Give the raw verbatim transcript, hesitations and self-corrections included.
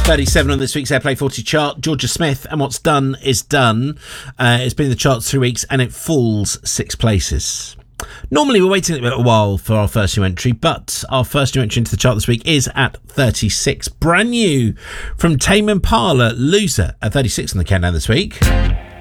thirty-seven on this week's Airplay forty chart. Georgia Smith and What's Done Is Done. Uh, it's been in the charts three weeks and it falls six places. Normally we're waiting a little while for our first new entry, but our first new entry into the chart this week is at thirty-six. Brand new from Tame Impala, Loser, at thirty-six on the countdown this week.